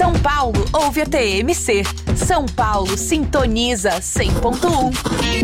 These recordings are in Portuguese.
São Paulo ouve a TMC. São Paulo sintoniza 100.1.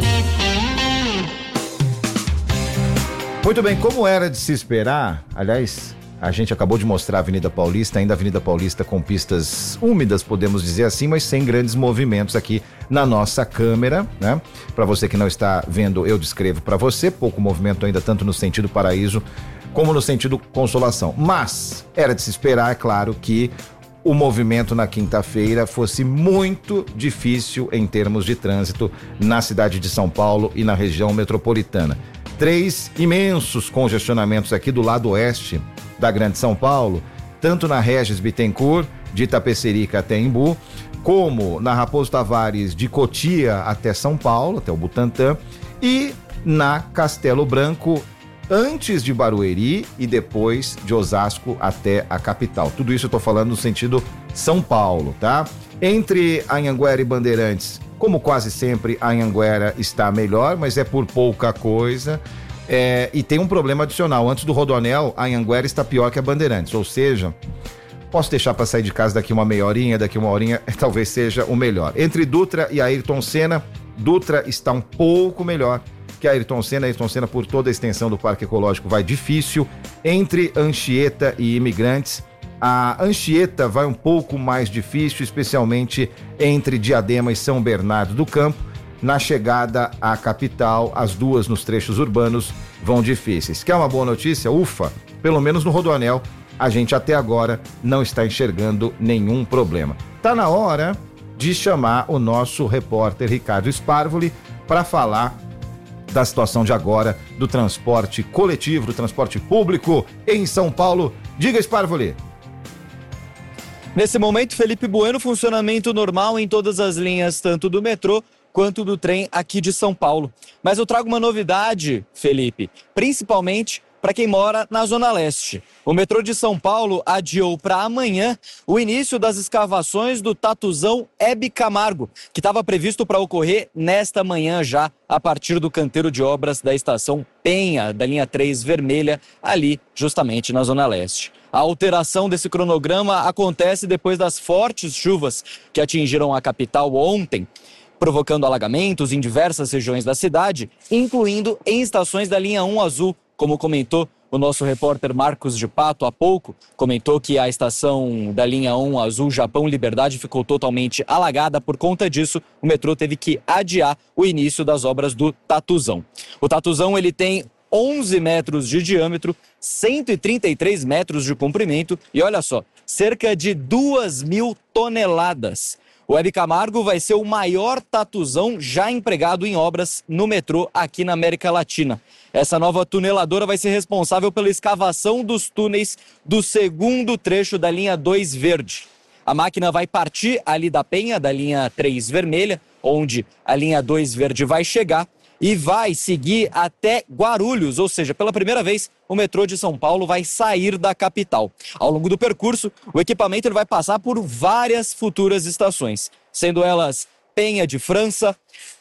Muito bem, como era de se esperar, aliás, a gente acabou de mostrar a Avenida Paulista, ainda a Avenida Paulista com pistas úmidas, podemos dizer assim, mas sem grandes movimentos aqui na nossa câmera, né? Para você que não está vendo, eu descrevo para você, pouco movimento ainda tanto no sentido Paraíso como no sentido Consolação. Mas era de se esperar, é claro, que o movimento na quinta-feira fosse muito difícil em termos de trânsito na cidade de São Paulo e na região metropolitana. 3 imensos congestionamentos aqui do lado oeste da Grande São Paulo, tanto na Regis Bittencourt, de Itapecerica até Embu, como na Raposo Tavares de Cotia até São Paulo, até o Butantã, e na Castelo Branco, antes de Barueri e depois de Osasco até a capital. Tudo isso eu tô falando no sentido São Paulo, tá? Entre Anhanguera e Bandeirantes, como quase sempre, a Anhanguera está melhor, mas é por pouca coisa. E tem um problema adicional. Antes do Rodoanel, a Anhanguera está pior que a Bandeirantes. Ou seja, posso deixar para sair de casa daqui uma meia horinha, daqui uma horinha, talvez seja o melhor. Entre Dutra e Ayrton Senna, Dutra está um pouco melhor que Ayrton Senna. Ayrton Senna, por toda a extensão do Parque Ecológico, vai difícil. Entre Anchieta e Imigrantes, a Anchieta vai um pouco mais difícil, especialmente entre Diadema e São Bernardo do Campo. Na chegada à capital, as duas nos trechos urbanos vão difíceis. Quer uma boa notícia? Ufa! Pelo menos no Rodoanel, a gente até agora não está enxergando nenhum problema. Tá na hora de chamar o nosso repórter Ricardo Sparvoli para falar da situação de agora do transporte coletivo, do transporte público em São Paulo. Diga, Sparvoli. Nesse momento, Felipe Bueno, funcionamento normal em todas as linhas, tanto do metrô quanto do trem aqui de São Paulo. Mas eu trago uma novidade, Felipe, principalmente para quem mora na Zona Leste. O metrô de São Paulo adiou para amanhã o início das escavações do Tatuzão Hebe Camargo, que estava previsto para ocorrer nesta manhã já, a partir do canteiro de obras da estação Penha, da linha 3 vermelha, ali justamente na Zona Leste. A alteração desse cronograma acontece depois das fortes chuvas que atingiram a capital ontem, provocando alagamentos em diversas regiões da cidade, incluindo em estações da linha 1 azul, como comentou o nosso repórter Marcos de Pato há pouco. Comentou que a estação da linha 1 azul Japão Liberdade ficou totalmente alagada. Por conta disso, o metrô teve que adiar o início das obras do Tatuzão. O Tatuzão, ele tem 11 metros de diâmetro, 133 metros de comprimento e, olha só, cerca de 2.000 toneladas. O Hebe Camargo vai ser o maior tatuzão já empregado em obras no metrô aqui na América Latina. Essa nova tuneladora vai ser responsável pela escavação dos túneis do segundo trecho da linha 2 verde. A máquina vai partir ali da Penha, da linha 3 vermelha, onde a linha 2 verde vai chegar, e vai seguir até Guarulhos, ou seja, pela primeira vez, o metrô de São Paulo vai sair da capital. Ao longo do percurso, o equipamento ele vai passar por várias futuras estações, sendo elas Penha de França,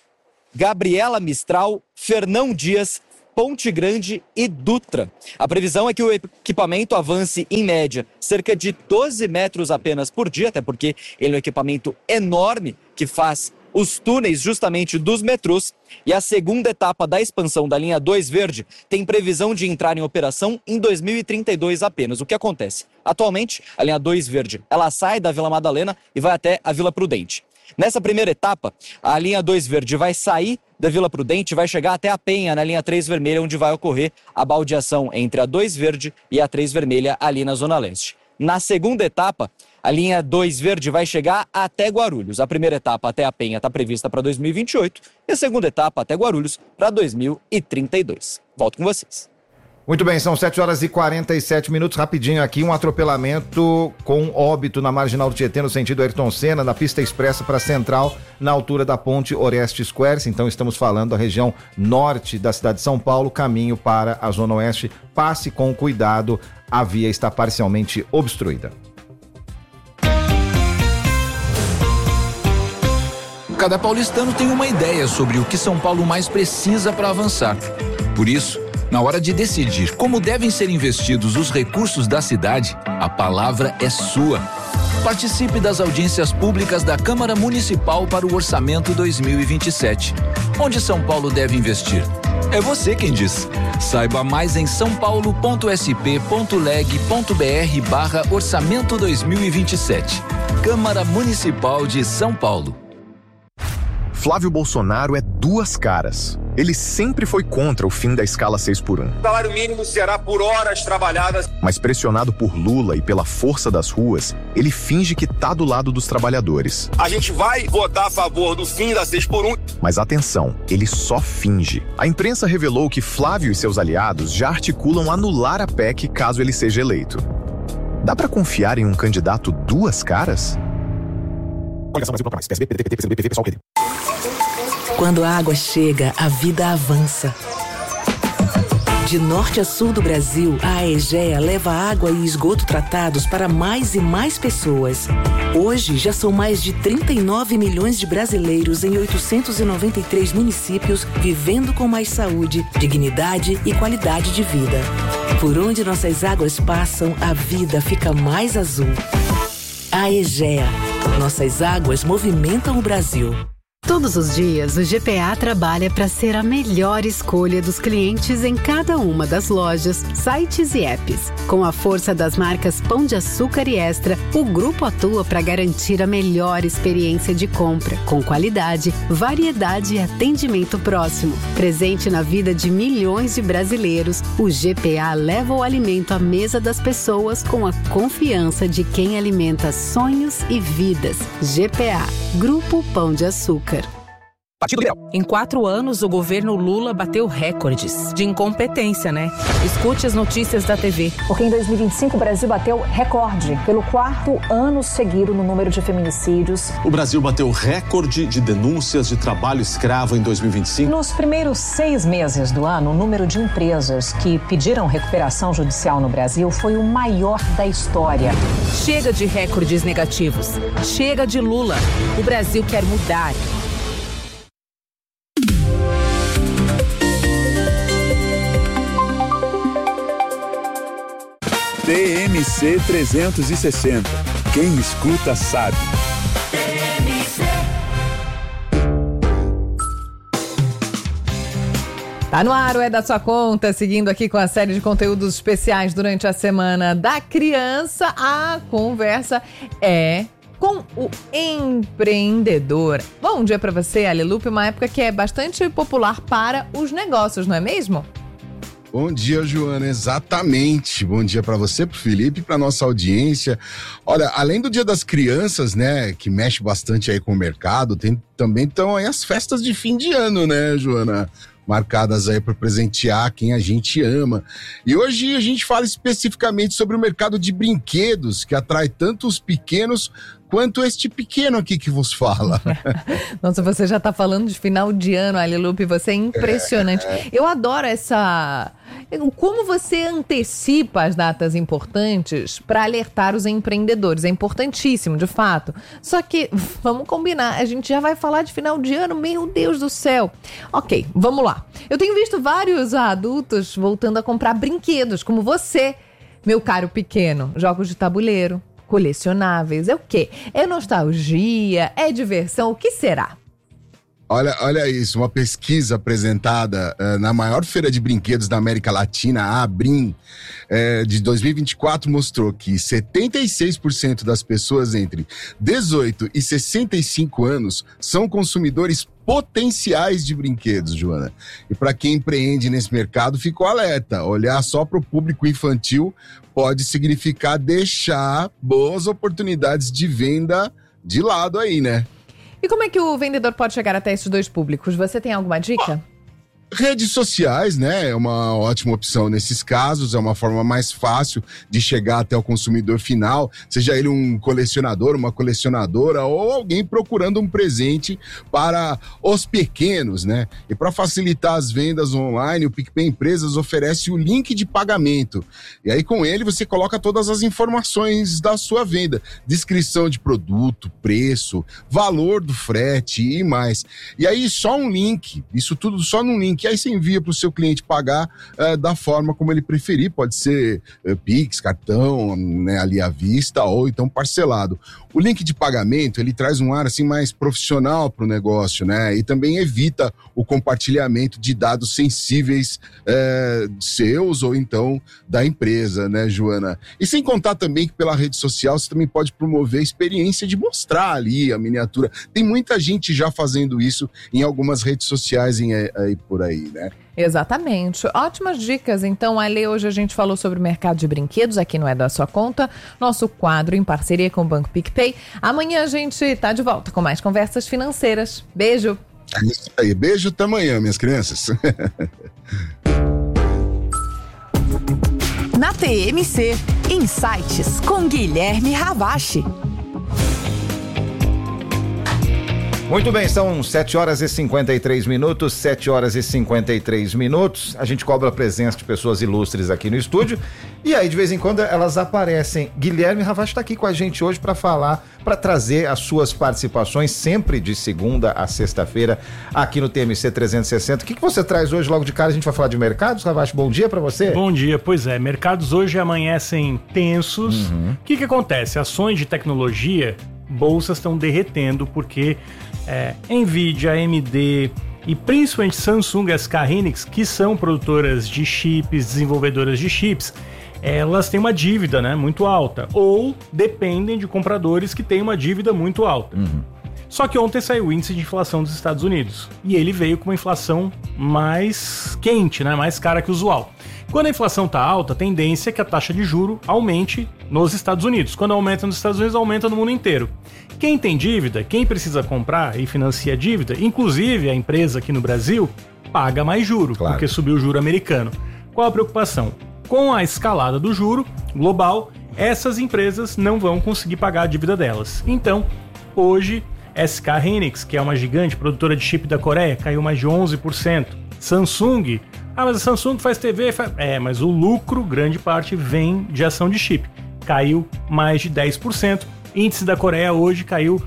Gabriela Mistral, Fernão Dias, Ponte Grande e Dutra. A previsão é que o equipamento avance, em média, cerca de 12 metros apenas por dia, até porque ele é um equipamento enorme que faz os túneis justamente dos metrôs, e a segunda etapa da expansão da linha 2 verde tem previsão de entrar em operação em 2032 apenas. O que acontece? Atualmente, a linha 2 verde, ela sai da Vila Madalena e vai até a Vila Prudente. Nessa primeira etapa, a linha 2 verde vai sair da Vila Prudente e vai chegar até a Penha, na linha 3 vermelha, onde vai ocorrer a baldeação entre a 2 verde e a 3 vermelha ali na Zona Leste. Na segunda etapa, a linha 2 verde vai chegar até Guarulhos. A primeira etapa até a Penha está prevista para 2028 e a segunda etapa até Guarulhos para 2032. Volto com vocês. Muito bem, são 7h47, rapidinho aqui, um atropelamento com óbito na Marginal do Tietê, no sentido Ayrton Senna, na pista expressa para Central, na altura da ponte Orestes Quercy. Então estamos falando da região norte da cidade de São Paulo, caminho para a Zona Oeste. Passe com cuidado, a via está parcialmente obstruída. Cada paulistano tem uma ideia sobre o que São Paulo mais precisa para avançar. Por isso, na hora de decidir como devem ser investidos os recursos da cidade, a palavra é sua. Participe das audiências públicas da Câmara Municipal para o Orçamento 2027. Onde São Paulo deve investir? É você quem diz. Saiba mais em saopaulo.sp.leg.br/orçamento 2027. Câmara Municipal de São Paulo. Flávio Bolsonaro é duas caras. Ele sempre foi contra o fim da escala 6x1. O salário mínimo será por horas trabalhadas. Mas pressionado por Lula e pela força das ruas, ele finge que tá do lado dos trabalhadores. A gente vai votar a favor do fim da 6x1. Mas atenção, ele só finge. A imprensa revelou que Flávio e seus aliados já articulam anular a PEC caso ele seja eleito. Dá pra confiar em um candidato duas caras? Quando a água chega, a vida avança. De norte a sul do Brasil, a Aegea leva água e esgoto tratados para mais e mais pessoas. Hoje, já são mais de 39 milhões de brasileiros em 893 municípios vivendo com mais saúde, dignidade e qualidade de vida. Por onde nossas águas passam, a vida fica mais azul. Aegea. Nossas águas movimentam o Brasil. Todos os dias, o GPA trabalha para ser a melhor escolha dos clientes em cada uma das lojas, sites e apps. Com a força das marcas Pão de Açúcar e Extra, o grupo atua para garantir a melhor experiência de compra, com qualidade, variedade e atendimento próximo. Presente na vida de milhões de brasileiros, o GPA leva o alimento à mesa das pessoas com a confiança de quem alimenta sonhos e vidas. GPA, Grupo Pão de Açúcar. Em 4 anos, o governo Lula bateu recordes de incompetência, né? Escute as notícias da TV. Porque em 2025 o Brasil bateu recorde pelo 4º ano seguido no número de feminicídios. O Brasil bateu recorde de denúncias de trabalho escravo em 2025. Nos primeiros 6 meses do ano, o número de empresas que pediram recuperação judicial no Brasil foi o maior da história. Chega de recordes negativos. Chega de Lula. O Brasil quer mudar. TMC 360. Quem escuta sabe. Tá no ar, é da sua conta, seguindo aqui com a série de conteúdos especiais durante a Semana da Criança. A conversa é com o empreendedor. Bom dia para você, Alilupe, uma época que é bastante popular para os negócios, não é mesmo? Bom dia, Joana, exatamente. Bom dia para você, pro Felipe e para nossa audiência. Olha, além do Dia das Crianças, né, que mexe bastante aí com o mercado, também estão aí as festas de fim de ano, né, Joana? Marcadas aí para presentear quem a gente ama. E hoje a gente fala especificamente sobre o mercado de brinquedos, que atrai tanto os pequenos quanto este pequeno aqui que vos fala. Nossa, você já tá falando de final de ano, Alilupe, você é impressionante. Eu adoro essa... Como você antecipa as datas importantes para alertar os empreendedores. É importantíssimo, de fato. Só que, vamos combinar, a gente já vai falar de final de ano, meu Deus do céu. Ok, vamos lá. Eu tenho visto vários adultos voltando a comprar brinquedos, como você, meu caro pequeno. Jogos de tabuleiro, colecionáveis, é o quê? É nostalgia? É diversão? O que será? Olha isso, uma pesquisa apresentada na maior feira de brinquedos da América Latina, a Abrim, de 2024, mostrou que 76% das pessoas entre 18 e 65 anos são consumidores potenciais de brinquedos, Joana. E para quem empreende nesse mercado, ficou alerta. Olhar só para o público infantil pode significar deixar boas oportunidades de venda de lado aí, né? E como é que o vendedor pode chegar até esses dois públicos? Você tem alguma dica? Redes sociais, né? É uma ótima opção nesses casos, é uma forma mais fácil de chegar até o consumidor final, seja ele um colecionador, uma colecionadora ou alguém procurando um presente para os pequenos, né? E para facilitar as vendas online, o PicPay Empresas oferece o link de pagamento. E aí com ele você coloca todas as informações da sua venda, descrição de produto, preço, valor do frete e mais. E aí só um link, isso tudo só num link link, aí você envia para o seu cliente pagar da forma como ele preferir, pode ser Pix, cartão, né, ali à vista ou então parcelado. O link de pagamento, ele traz um ar assim mais profissional para o negócio, né? E também evita o compartilhamento de dados sensíveis seus ou então da empresa, né, Joana? E sem contar também que pela rede social você também pode promover a experiência de mostrar ali a miniatura. Tem muita gente já fazendo isso em algumas redes sociais por aí, né? Exatamente. Ótimas dicas. Então, Ale, hoje a gente falou sobre o mercado de brinquedos, aqui não é da sua conta, nosso quadro em parceria com o Banco PicPay. Amanhã a gente tá de volta com mais conversas financeiras. Beijo. É isso aí. Beijo, até amanhã, minhas crianças. Na TMC, Insights com Guilherme Ravache. Muito bem, são 7 horas e 53 minutos, 7 horas e 53 minutos. A gente cobra a presença de pessoas ilustres aqui no estúdio. E aí, de vez em quando, elas aparecem. Guilherme Ravache está aqui com a gente hoje para falar, para trazer as suas participações, sempre de segunda a sexta-feira, aqui no TMC 360. O que você traz hoje logo de cara? A gente vai falar de mercados, Ravache. Bom dia para você. Bom dia, pois é. Mercados hoje amanhecem tensos. O que acontece? Ações de tecnologia, bolsas estão derretendo porque Nvidia, AMD e principalmente Samsung e SK Hynix, que são produtoras de chips, desenvolvedoras de chips, elas têm uma dívida, né, muito alta, ou dependem de compradores que têm uma dívida muito alta. Só que ontem saiu o índice de inflação dos Estados Unidos e ele veio com uma inflação mais quente, né, mais cara que o usual. Quando a inflação está alta, a tendência é que a taxa de juro aumente nos Estados Unidos. Quando aumenta nos Estados Unidos, aumenta no mundo inteiro. Quem tem dívida, quem precisa comprar e financia a dívida, inclusive a empresa aqui no Brasil, paga mais juro, porque subiu o juro americano. Qual a preocupação? Com a escalada do juro global, essas empresas não vão conseguir pagar a dívida delas. Então, hoje, SK Hynix, que é uma gigante produtora de chip da Coreia, caiu mais de 11%. Samsung, mas a Samsung faz TV, mas o lucro, grande parte, vem de ação de chip. Caiu mais de 10%. Índice da Coreia hoje caiu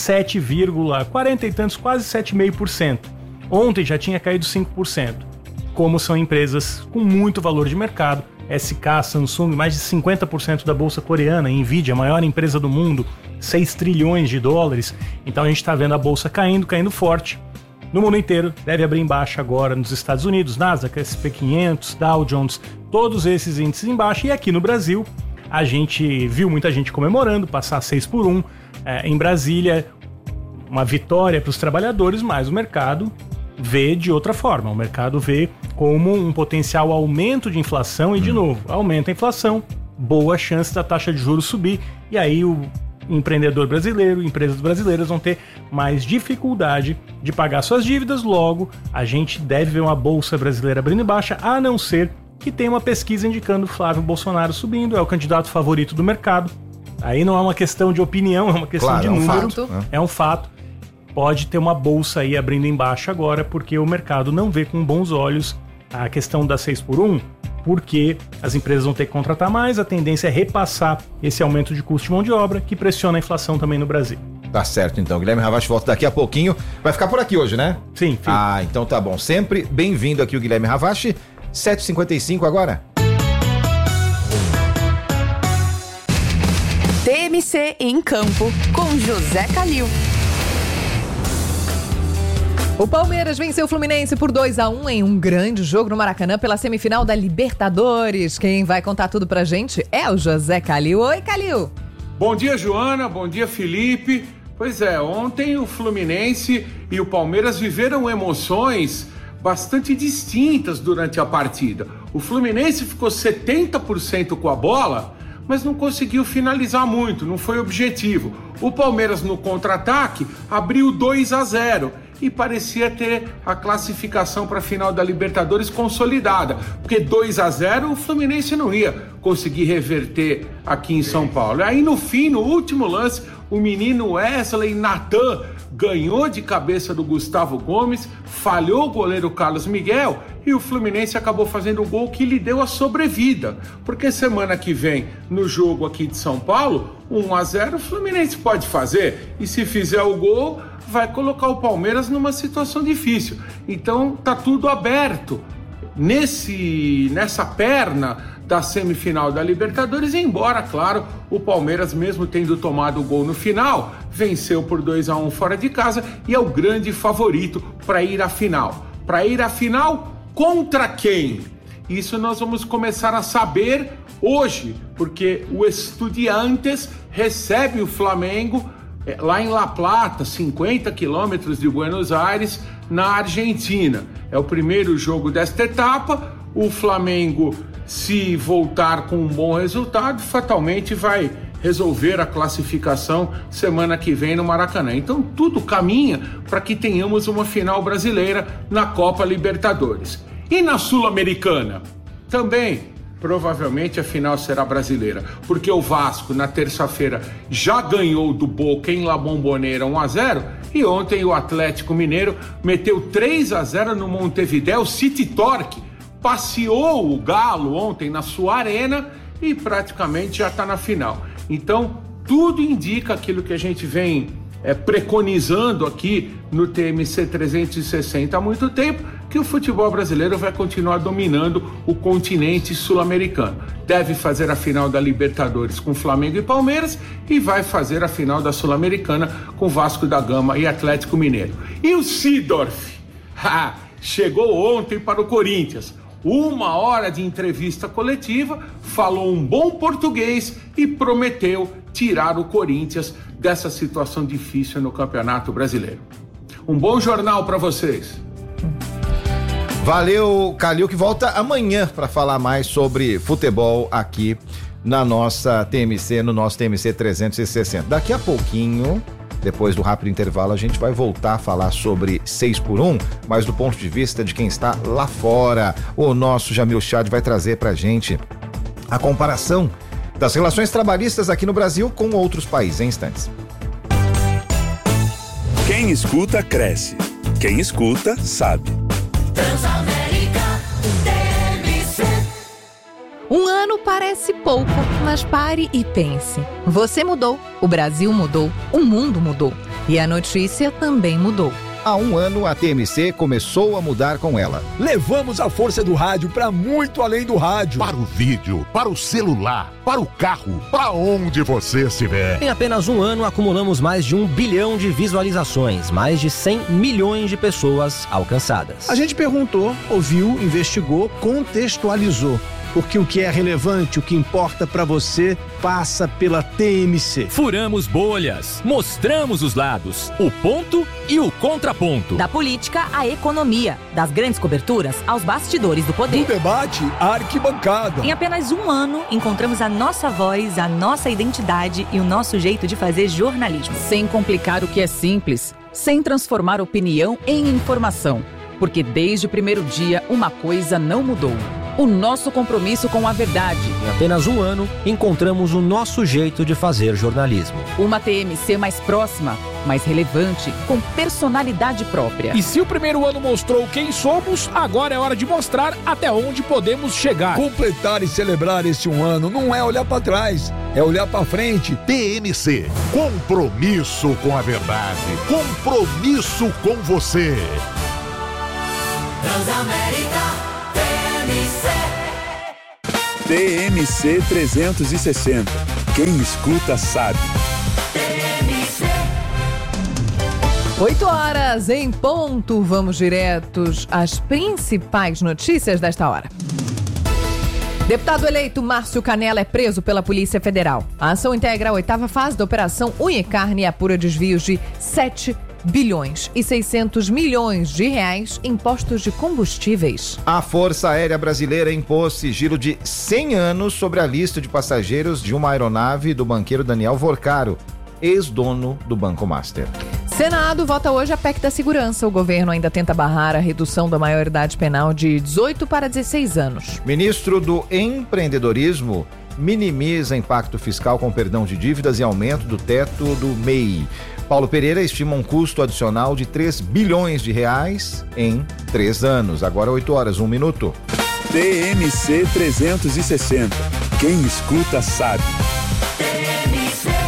7,40 e tantos, quase 7,5%. Ontem já tinha caído 5%. Como são empresas com muito valor de mercado, SK, Samsung, mais de 50% da bolsa coreana, Nvidia, a maior empresa do mundo, 6 trilhões de dólares. Então a gente está vendo a bolsa caindo forte. No mundo inteiro, deve abrir em baixa agora nos Estados Unidos, Nasdaq, S&P 500, Dow Jones, todos esses índices em baixa. E aqui no Brasil, a gente viu muita gente comemorando, passar 6x1 em Brasília, uma vitória para os trabalhadores, mas o mercado vê de outra forma. O mercado vê como um potencial aumento de inflação e, de novo, aumenta a inflação, boa chance da taxa de juros subir, e aí o empreendedor brasileiro, empresas brasileiras vão ter mais dificuldade de pagar suas dívidas. Logo, a gente deve ver uma bolsa brasileira abrindo em baixa, a não ser que tem uma pesquisa indicando Flávio Bolsonaro subindo, é o candidato favorito do mercado. Aí não é uma questão de opinião, é uma questão de número, é um fato. Pode ter uma bolsa aí abrindo em baixa agora, porque o mercado não vê com bons olhos a questão da 6x1, porque as empresas vão ter que contratar mais, a tendência é repassar esse aumento de custo de mão de obra, que pressiona a inflação também no Brasil. Tá certo, então. Guilherme Ravache volta daqui a pouquinho. Vai ficar por aqui hoje, né? Sim. Ah, então tá bom. Sempre bem-vindo aqui o Guilherme Ravache. 7h55 agora. TMC em Campo, com José Calil. O Palmeiras venceu o Fluminense por 2-1 em um grande jogo no Maracanã pela semifinal da Libertadores. Quem vai contar tudo pra gente é o José Calil. Oi, Calil! Bom dia, Joana. Bom dia, Felipe. Pois é, ontem o Fluminense e o Palmeiras viveram emoções bastante distintas durante a partida. O Fluminense ficou 70% com a bola, mas não conseguiu finalizar muito, não foi objetivo. O Palmeiras, no contra-ataque, abriu 2-0 e parecia ter a classificação para a final da Libertadores consolidada, porque 2-0 o Fluminense não ia conseguir reverter aqui em São Paulo. Aí no fim, no último lance, o menino Wesley Natan ganhou de cabeça do Gustavo Gomes, falhou o goleiro Carlos Miguel e o Fluminense acabou fazendo o gol que lhe deu a sobrevida, porque semana que vem, no jogo aqui de São Paulo, 1-0 o Fluminense pode fazer. E se fizer o gol, vai colocar o Palmeiras numa situação difícil. Então tá tudo aberto nessa perna da semifinal da Libertadores, embora, claro, o Palmeiras, mesmo tendo tomado o gol no final, venceu por 2-1 fora de casa e é o grande favorito para ir à final. Para ir à final contra quem? Isso nós vamos começar a saber hoje, porque o Estudiantes recebe o Flamengo lá em La Plata, 50 quilômetros de Buenos Aires, na Argentina. É o primeiro jogo desta etapa. O Flamengo, se voltar com um bom resultado, fatalmente vai resolver a classificação semana que vem no Maracanã. Então tudo caminha para que tenhamos uma final brasileira na Copa Libertadores. E na Sul-Americana? Também, provavelmente a final será brasileira, porque o Vasco na terça-feira já ganhou do Boca em La Bombonera 1-0 e ontem o Atlético Mineiro meteu 3-0 no Montevidéu City Torque. Passeou o Galo ontem na sua arena e praticamente já está na final. Então, tudo indica aquilo que a gente vem preconizando aqui no TMC 360 há muito tempo, que o futebol brasileiro vai continuar dominando o continente sul-americano. Deve fazer a final da Libertadores com Flamengo e Palmeiras e vai fazer a final da Sul-Americana com Vasco da Gama e Atlético Mineiro. E o Seedorf? Chegou ontem para o Corinthians. 1 hora de entrevista coletiva, falou um bom português e prometeu tirar o Corinthians dessa situação difícil no Campeonato Brasileiro. Um bom jornal para vocês. Valeu, Calil, que volta amanhã para falar mais sobre futebol aqui na nossa TMC, no nosso TMC 360. Daqui a pouquinho, depois do rápido intervalo, a gente vai voltar a falar sobre 6x1, mas do ponto de vista de quem está lá fora. O nosso Jamil Chad vai trazer pra gente a comparação das relações trabalhistas aqui no Brasil com outros países. Em instantes. Quem escuta, cresce. Quem escuta, sabe. Transamérica TMC. Um ano parece pouco, mas pare e pense. Você mudou, o Brasil mudou, o mundo mudou. E a notícia também mudou. Há um ano, a TMC começou a mudar com ela. Levamos a força do rádio para muito além do rádio. Para o vídeo, para o celular, para o carro, para onde você estiver. Em apenas um ano, acumulamos mais de 1 bilhão de visualizações, mais de 100 milhões de pessoas alcançadas. A gente perguntou, ouviu, investigou, contextualizou. Porque o que é relevante, o que importa para você, passa pela TMC. Furamos bolhas, mostramos os lados, o ponto e o contraponto. Da política à economia, das grandes coberturas aos bastidores do poder. Do debate à arquibancada. Em apenas um ano, encontramos a nossa voz, a nossa identidade e o nosso jeito de fazer jornalismo. Sem complicar o que é simples, sem transformar opinião em informação. Porque desde o primeiro dia, uma coisa não mudou. O nosso compromisso com a verdade. Em apenas um ano, encontramos o nosso jeito de fazer jornalismo. Uma TMC mais próxima, mais relevante, com personalidade própria. E se o primeiro ano mostrou quem somos, agora é hora de mostrar até onde podemos chegar. Completar e celebrar esse um ano não é olhar para trás, é olhar para frente. TMC, compromisso com a verdade, compromisso com você. Transamérica TMC 360. Quem escuta sabe. 8 horas em ponto. Vamos diretos às principais notícias desta hora. Deputado eleito Márcio Canela é preso pela Polícia Federal. A ação integra a 8ª fase da Operação Unha e Carne e apura desvios de 7 bilhões e 600 milhões de reais em postos de combustíveis. A Força Aérea Brasileira impôs sigilo de 100 anos sobre a lista de passageiros de uma aeronave do banqueiro Daniel Vorcaro, ex-dono do Banco Master. Senado vota hoje a PEC da segurança. O governo ainda tenta barrar a redução da maioridade penal de 18 para 16 anos. Ministro do Empreendedorismo minimiza impacto fiscal com perdão de dívidas e aumento do teto do MEI. Paulo Pereira estima um custo adicional de 3 bilhões de reais em 3 anos. Agora 8 horas, 1 minuto. TMC 360. Quem escuta sabe. TMC.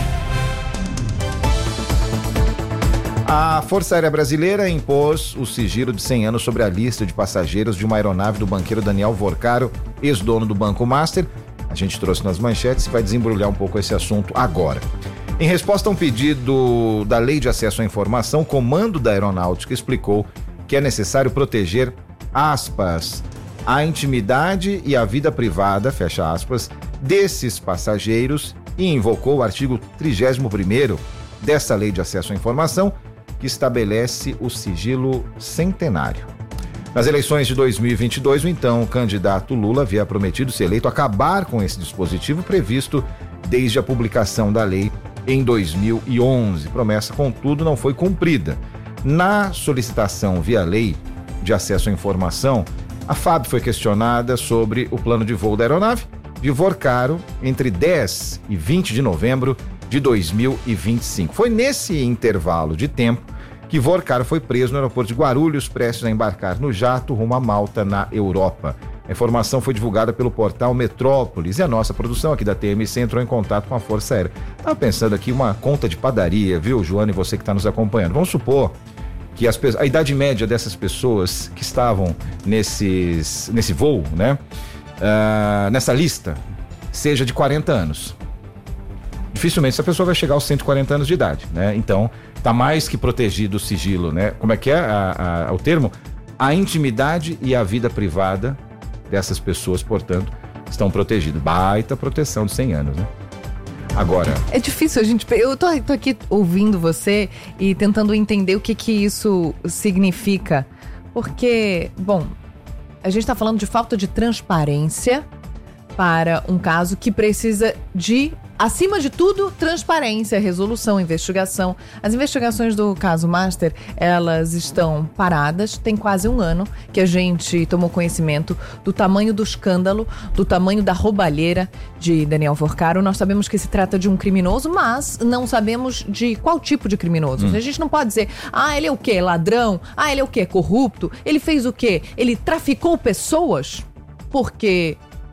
A Força Aérea Brasileira impôs o sigilo de 100 anos sobre a lista de passageiros de uma aeronave do banqueiro Daniel Vorcaro, ex-dono do Banco Master. A gente trouxe nas manchetes e vai desembrulhar um pouco esse assunto agora. Em resposta a um pedido da Lei de Acesso à Informação, o Comando da Aeronáutica explicou que é necessário proteger, aspas, a intimidade e a vida privada, fecha aspas, desses passageiros e invocou o artigo 31º dessa Lei de Acesso à Informação, que estabelece o sigilo centenário. Nas eleições de 2022, o então candidato Lula havia prometido, se eleito, acabar com esse dispositivo previsto desde a publicação da lei em 2011. Promessa, contudo, não foi cumprida. Na solicitação via Lei de Acesso à Informação, a FAB foi questionada sobre o plano de voo da aeronave de Vorcaro entre 10 e 20 de novembro de 2025. Foi nesse intervalo de tempo que Vorcaro foi preso no aeroporto de Guarulhos, prestes a embarcar no jato rumo a Malta, na Europa. A informação foi divulgada pelo portal Metrópolis e a nossa produção aqui da TMC entrou em contato com a Força Aérea. Estava pensando aqui uma conta de padaria, viu, Joana, e você que está nos acompanhando. Vamos supor que a idade média dessas pessoas que estavam nesse voo, né, nessa lista, seja de 40 anos. Dificilmente essa pessoa vai chegar aos 140 anos de idade, né? Então, tá mais que protegido o sigilo, né? Como é que é o termo? A intimidade e a vida privada dessas pessoas, portanto, estão protegidas. Baita proteção de 100 anos, né? Agora... É difícil, eu tô aqui ouvindo você e tentando entender o que isso significa. Porque, bom, a gente tá falando de falta de transparência para um caso que precisa de, acima de tudo, transparência, resolução, investigação. As investigações do caso Master, elas estão paradas. Tem quase um ano que a gente tomou conhecimento do tamanho do escândalo, do tamanho da roubalheira de Daniel Vorcaro. Nós sabemos que se trata de um criminoso, mas não sabemos de qual tipo de criminoso. A gente não pode dizer, ele é o quê? Ladrão? Ele é o quê? Corrupto? Ele fez o quê? Ele traficou pessoas? Porque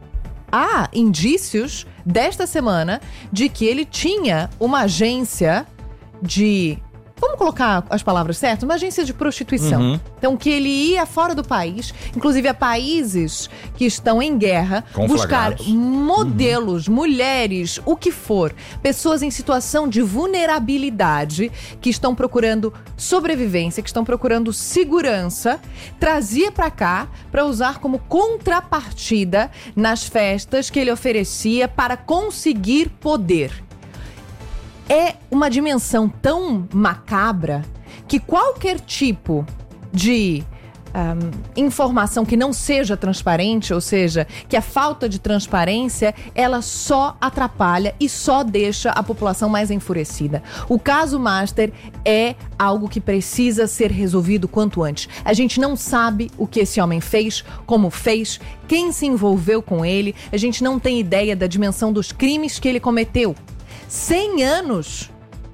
há indícios desta semana de que ele tinha uma agência de... Vamos colocar as palavras certas? Uma agência de prostituição. Uhum. Então, que ele ia fora do país, inclusive a países que estão em guerra, buscar modelos, mulheres, o que for, pessoas em situação de vulnerabilidade, que estão procurando sobrevivência, que estão procurando segurança, trazia pra cá para usar como contrapartida nas festas que ele oferecia para conseguir poder. É uma dimensão tão macabra que qualquer tipo de informação que não seja transparente, ou seja, que a falta de transparência, ela só atrapalha e só deixa a população mais enfurecida. O caso Master é algo que precisa ser resolvido quanto antes. A gente não sabe o que esse homem fez, como fez, quem se envolveu com ele, a gente não tem ideia da dimensão dos crimes que ele cometeu. 100 anos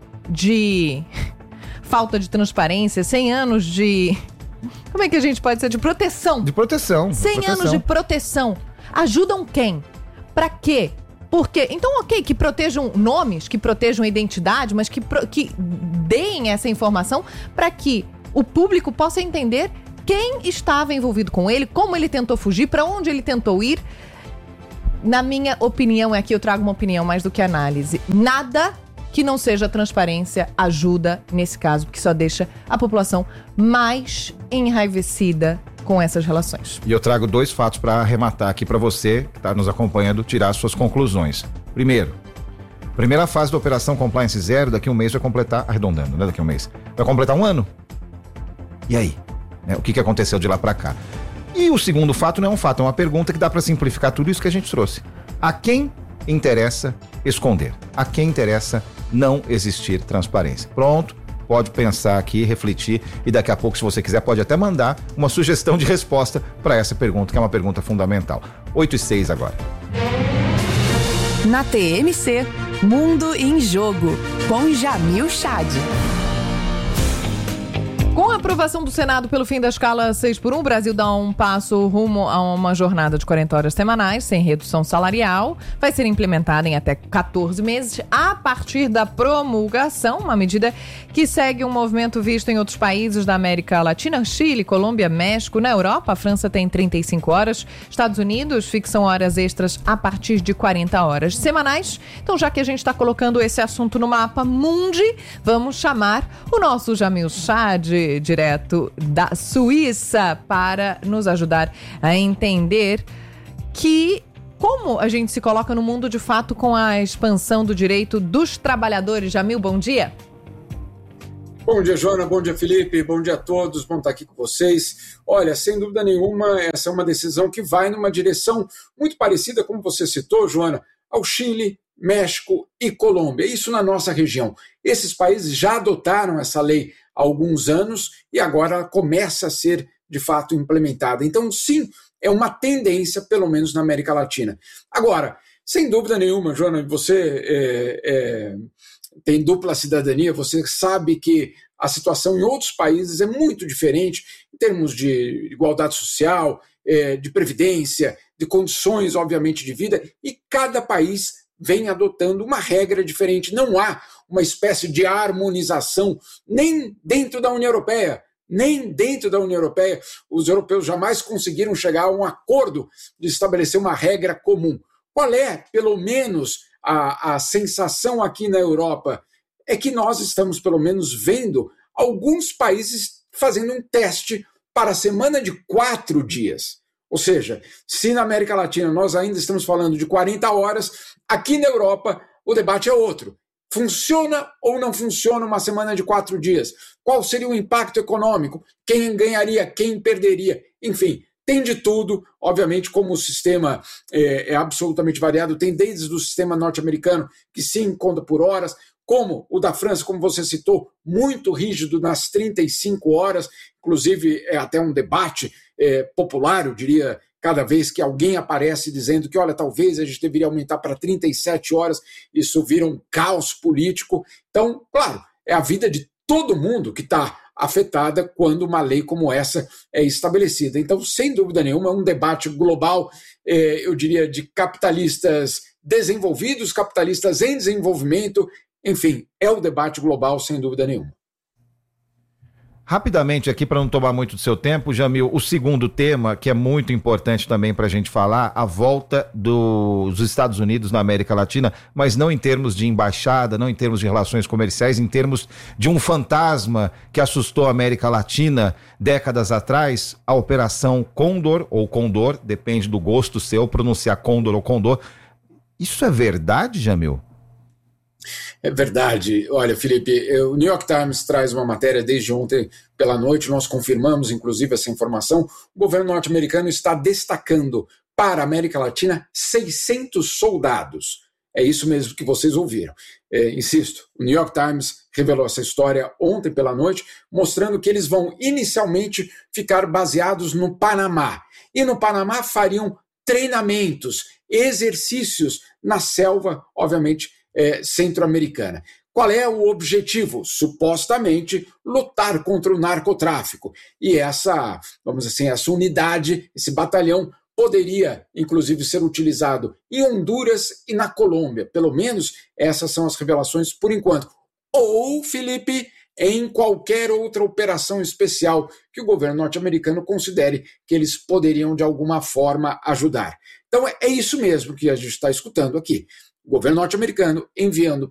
de falta de transparência, 100 anos de... Como é que a gente pode dizer? De proteção. De proteção. 100 anos de proteção. Ajudam quem? Pra quê? Por quê? Então, ok, que protejam nomes, que protejam a identidade, mas que deem essa informação para que o público possa entender quem estava envolvido com ele, como ele tentou fugir, para onde ele tentou ir. Na minha opinião, aqui eu trago uma opinião mais do que análise. Nada que não seja transparência ajuda nesse caso, porque só deixa a população mais enraivecida com essas relações. E eu trago 2 fatos para arrematar aqui para você que está nos acompanhando tirar suas conclusões. Primeiro, primeira fase da Operação Compliance Zero, daqui a um mês vai completar, arredondando, né? Daqui a um mês, vai completar 1 ano. E aí? O que aconteceu de lá para cá? E o segundo fato não é um fato, é uma pergunta que dá para simplificar tudo isso que a gente trouxe. A quem interessa esconder? A quem interessa não existir transparência? Pronto, pode pensar aqui, refletir e daqui a pouco, se você quiser, pode até mandar uma sugestão de resposta para essa pergunta, que é uma pergunta fundamental. 8:06 agora. Na TMC, Mundo em Jogo, com Jamil Chad. Com a aprovação do Senado pelo fim da escala 6x1, o Brasil dá um passo rumo a uma jornada de 40 horas semanais, sem redução salarial. Vai ser implementada em até 14 meses a partir da promulgação, uma medida que segue um movimento visto em outros países da América Latina, Chile, Colômbia, México. Na Europa, a França tem 35 horas, Estados Unidos fixam horas extras a partir de 40 horas semanais. Então, já que a gente está colocando esse assunto no mapa mundi, vamos chamar o nosso Jamil Chad, direto da Suíça, para nos ajudar a entender como a gente se coloca no mundo de fato com a expansão do direito dos trabalhadores. Jamil, bom dia. Bom dia, Joana, bom dia, Felipe, bom dia a todos, bom estar aqui com vocês. Olha, sem dúvida nenhuma, essa é uma decisão que vai numa direção muito parecida, como você citou, Joana, ao Chile, México e Colômbia, isso na nossa região. Esses países já adotaram essa lei há alguns anos e agora ela começa a ser, de fato, implementada. Então, sim, é uma tendência, pelo menos na América Latina. Agora, sem dúvida nenhuma, Joana, você tem dupla cidadania, você sabe que a situação em outros países é muito diferente em termos de igualdade social, de previdência, de condições, obviamente, de vida, e cada país vem adotando uma regra diferente. Não há uma espécie de harmonização nem dentro da União Europeia, nem dentro da União Europeia. Os europeus jamais conseguiram chegar a um acordo de estabelecer uma regra comum. Qual é, pelo menos, a sensação aqui na Europa? É que nós estamos, pelo menos, vendo alguns países fazendo um teste para a semana de 4 dias. Ou seja, se na América Latina nós ainda estamos falando de 40 horas, aqui na Europa o debate é outro. Funciona ou não funciona uma semana de 4 dias? Qual seria o impacto econômico? Quem ganharia? Quem perderia? Enfim, tem de tudo. Obviamente, como o sistema é absolutamente variado, tem desde o sistema norte-americano, que sim, conta por horas, como o da França, como você citou, muito rígido nas 35 horas, inclusive é até um debate popular, eu diria, cada vez que alguém aparece dizendo que, olha, talvez a gente deveria aumentar para 37 horas, isso vira um caos político. Então, claro, é a vida de todo mundo que está afetada quando uma lei como essa é estabelecida. Então, sem dúvida nenhuma, é um debate global, eu diria, de capitalistas desenvolvidos, capitalistas em desenvolvimento, enfim, é o debate global, sem dúvida nenhuma. Rapidamente aqui, para não tomar muito do seu tempo, Jamil, o segundo tema, que é muito importante também para a gente falar, a volta dos Estados Unidos na América Latina, mas não em termos de embaixada, não em termos de relações comerciais, em termos de um fantasma que assustou a América Latina décadas atrás, a Operação Condor, ou Condor, depende do gosto seu, pronunciar Condor ou Condor. Isso é verdade, Jamil? É verdade. Olha, Felipe, o New York Times traz uma matéria desde ontem pela noite, nós confirmamos, inclusive, essa informação. O governo norte-americano está destacando para a América Latina 600 soldados. É isso mesmo que vocês ouviram. Insisto, o New York Times revelou essa história ontem pela noite, mostrando que eles vão inicialmente ficar baseados no Panamá. E no Panamá fariam treinamentos, exercícios na selva, obviamente, centro-americana. Qual é o objetivo? Supostamente lutar contra o narcotráfico. E essa, vamos dizer assim, essa unidade, esse batalhão poderia, inclusive, ser utilizado em Honduras e na Colômbia. Pelo menos essas são as revelações por enquanto. Ou, Felipe, em qualquer outra operação especial que o governo norte-americano considere que eles poderiam, de alguma forma, ajudar. Então, é isso mesmo que a gente está escutando aqui. O governo norte-americano enviando